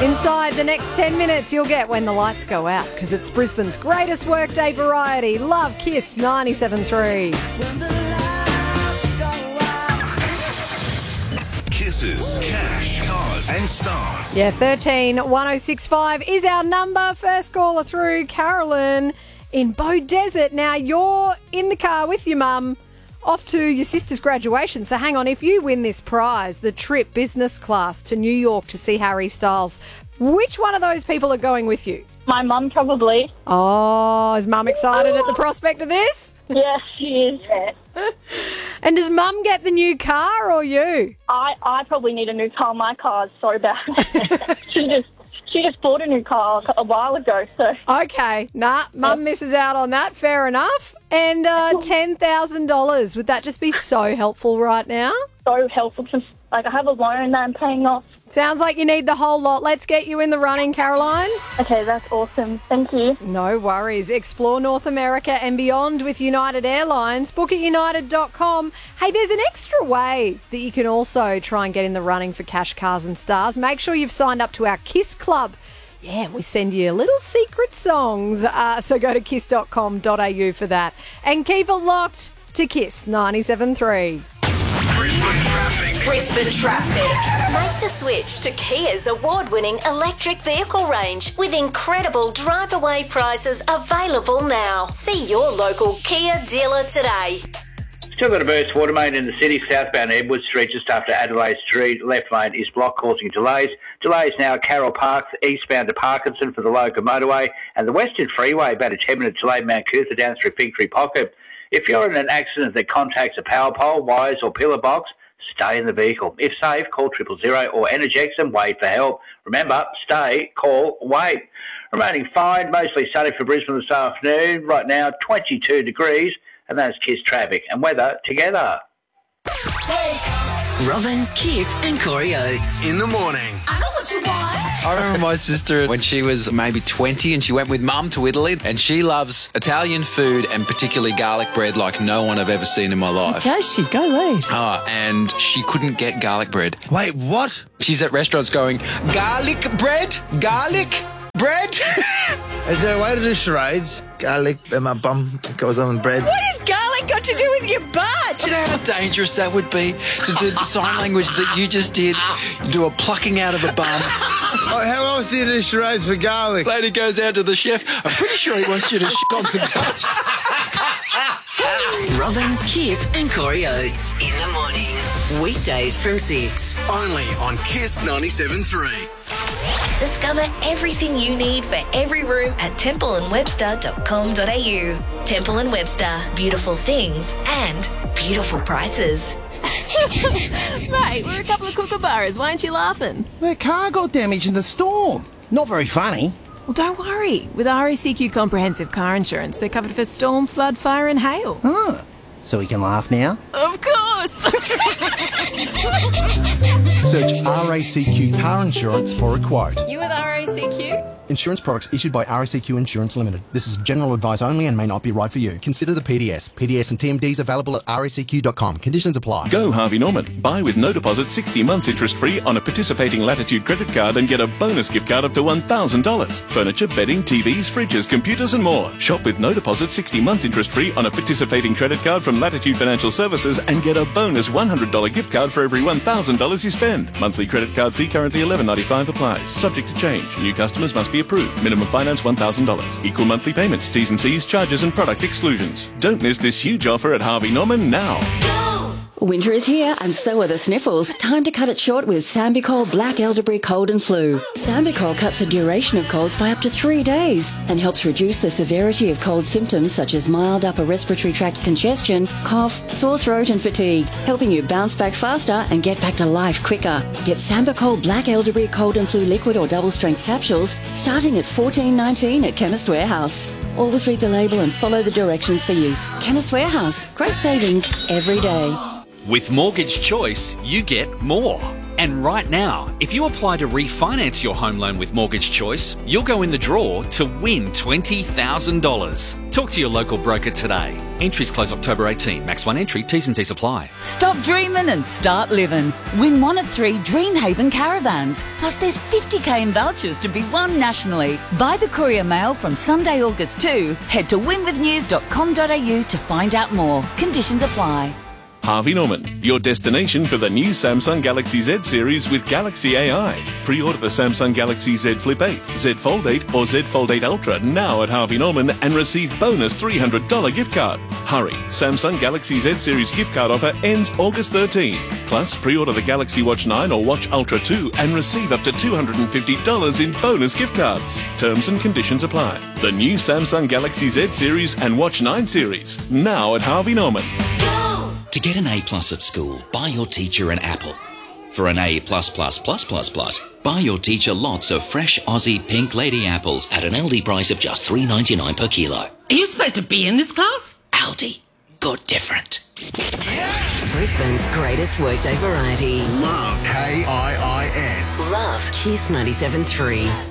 Inside the next 10 minutes, you'll get When the Lights Go Out, because it's Brisbane's greatest workday variety. Love Kiss 97.3. Kisses, cash, cars and stars. Yeah, 131065 is our number. First caller through, Carolyn in Beaudesert. Now, you're in the car with your mum off to your sister's graduation. So hang on, if you win this prize, the trip business class to New York to see Harry Styles, which one of those people are going with you? My mum, probably. Oh, is mum excited at the prospect of this? Yes, she is. And does mum get the new car or you? I probably need a new car. My car's so bad. She just bought a new car a while ago. So Okay, mum misses out on that. Fair enough. And $10,000. Would that just be so helpful right now? So helpful. I have a loan that I'm paying off. Sounds like you need the whole lot. Let's get you in the running, Caroline. Okay, that's awesome. Thank you. No worries. Explore North America and beyond with United Airlines. Book at united.com. Hey, there's an extra way that you can also try and get in the running for cash, cars and stars. Make sure you've signed up to our Kiss Club. Yeah, we send you little secret songs. So go to kiss.com.au for that. And keep it locked to Kiss 97.3. Brisbane Traffic. Make the switch to Kia's award-winning electric vehicle range with incredible drive-away prices available now. See your local Kia dealer today. Still got a burst water main in the city, southbound Edward Street, just after Adelaide Street. Left lane is blocked, causing delays. Delays now at Carroll Park, eastbound to Parkinson for the local motorway, and the Western Freeway, about a 10-minute delay, Mount Cootha down through Fig Tree Pocket. If you're in an accident that contacts a power pole, wires or pillar box, stay in the vehicle. If safe, call 000 or Energex and wait for help. Remember, stay, call, wait. Remaining fine, mostly sunny for Brisbane this afternoon. Right now, 22 degrees, and that's Kiss traffic and weather together. Robin, Kip and Corey Oates. In the morning. I know what you want. I remember my sister when she was maybe 20 and she went with mum to Italy, and she loves Italian food and particularly garlic bread like no one I've ever seen in my life. Does she? Go lead. And she couldn't get garlic bread. Wait, what? She's at restaurants going, garlic bread? Garlic bread? Is there a way to do charades? Garlic in my bum goes on with bread. What has garlic got to do with your butt? Do you know how dangerous that would be to do the sign language that you just did? Do a plucking out of a bum. Oh, how else do you do charades for garlic? Lady goes out to the chef. I'm pretty sure he wants you to shit on some toast. Robin, Kip and Corey Oates. In the morning. Weekdays from 6. Only on Kiss 97.3. Discover everything you need for every room at templeandwebster.com.au. Temple & Webster. Beautiful things and beautiful prices. Mate, we're a couple of kookaburras. Why aren't you laughing? Their car got damaged in the storm. Not very funny. Well, don't worry. With RACQ Comprehensive Car Insurance, they're covered for storm, flood, fire and hail. Oh, so we can laugh now? Of course! Search RACQ Car Insurance for a quote. You with RACQ? Insurance products issued by RACQ Insurance Limited. This is general advice only and may not be right for you. Consider the PDS. PDS and TMDs available at racq.com. Conditions apply. Go Harvey Norman. Buy with no deposit 60 months interest-free on a participating Latitude credit card and get a bonus gift card up to $1,000. Furniture, bedding, TVs, fridges, computers and more. Shop with no deposit 60 months interest-free on a participating credit card from Latitude Financial Services and get a bonus $100 gift card for every $1,000 you spend. Monthly credit card fee currently $11.95 applies. Subject to change. New customers must be approved. Minimum finance $1,000. Equal monthly payments, T's and C's, charges and product exclusions. Don't miss this huge offer at Harvey Norman now. Winter is here and so are the sniffles. Time to cut it short with Sambicol Black Elderberry Cold and Flu. Sambicol cuts the duration of colds by up to 3 days and helps reduce the severity of cold symptoms such as mild upper respiratory tract congestion, cough, sore throat and fatigue, helping you bounce back faster and get back to life quicker. Get Sambicol Black Elderberry Cold and Flu liquid or double strength capsules starting at $14.19 at Chemist Warehouse. Always read the label and follow the directions for use. Chemist Warehouse. Great savings every day. With Mortgage Choice, you get more. And right now, if you apply to refinance your home loan with Mortgage Choice, you'll go in the draw to win $20,000. Talk to your local broker today. Entries close October 18. Max 1 entry. T's and C's apply. Stop dreaming and start living. Win one of 3 Dreamhaven caravans. Plus there's 50k in vouchers to be won nationally. Buy the Courier Mail from Sunday, August 2. Head to winwithnews.com.au to find out more. Conditions apply. Harvey Norman, your destination for the new Samsung Galaxy Z series with Galaxy AI. Pre-order the Samsung Galaxy Z Flip 8, Z Fold 8 or Z Fold 8 Ultra now at Harvey Norman and receive bonus $300 gift card. Hurry, Samsung Galaxy Z series gift card offer ends August 13. Plus, pre-order the Galaxy Watch 9 or Watch Ultra 2 and receive up to $250 in bonus gift cards. Terms and conditions apply. The new Samsung Galaxy Z series and Watch 9 series now at Harvey Norman. To get an A+ at school, buy your teacher an apple. For an A+++++, buy your teacher lots of fresh Aussie Pink Lady apples at an Aldi price of just $3.99 per kilo. Are you supposed to be in this class? Aldi. Good different. Brisbane's greatest workday variety. Love KIIS. Love Kiss 97.3.